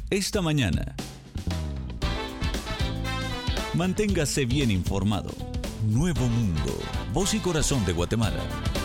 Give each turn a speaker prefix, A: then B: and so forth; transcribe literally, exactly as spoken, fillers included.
A: esta mañana. Manténgase bien informado. Nuevo Mundo, voz y corazón de Guatemala.